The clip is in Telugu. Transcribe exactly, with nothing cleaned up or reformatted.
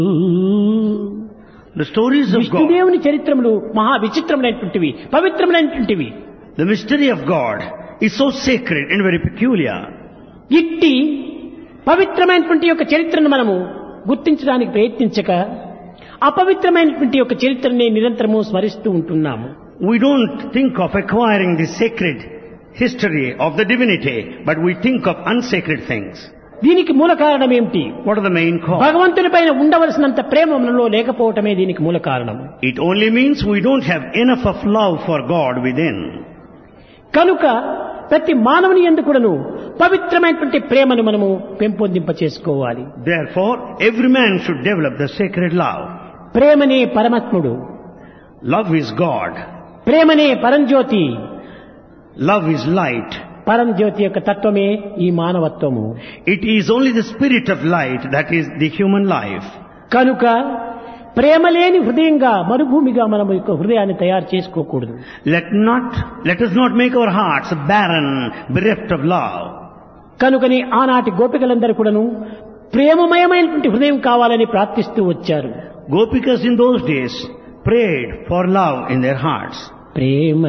The stories of God, విష్ణుదేవుని చరిత్రములు మహా విచిత్రమైనటువంటివి, పవిత్రమైనటువంటివి. the mystery of God is so sacred and very peculiar. ఇట్టి పవిత్రమైనటువంటి యొక్క చరిత్రను మనము గుర్తించడానికి ప్రయత్నించక అపవిత్రమైనటువంటి యొక్క చరిత్రని నిరంతరము స్మరిస్తూ ఉంటున్నాము. We don't think of acquiring the sacred history of the divinity, but we think of unsacred things. దీనికి మూల కారణం ఏమిటి? What are the main cause? భగవంతుని పైన ఉండవలసినంత ప్రేమ మనలో లేకపోవటమే దీనికి మూల కారణం. It only means we don't have enough of love for God within. కనుక ప్రతి మానవుని యందు కూడాను పవిత్రమైనటువంటి ప్రేమను మనము పెంపొందింప చేసుకోవాలి. Therefore, every man should develop the sacred love. ప్రేమనే పరమాత్ముడు, Love is God. ప్రేమనే పరంజ్యోతి. Love is light. పరంజ్యోతి యొక్క తత్వమే ఈ మానవత్వము. It is only the spirit of light that is the human life. కనుక ప్రేమ లేని హృదయంగా మరుభూమిగా మనం యొక్క హృదయాన్ని తయారు చేసుకోకూడదు. Let not, let us not make our hearts barren, bereft of love. కనుకని ఆనాటి గోపికలందరూ కూడాను ప్రేమమయమైనటువంటి హృదయం కావాలని ప్రార్థిస్తూ వచ్చారు. Gopikas in those days prayed for love in their hearts. Prema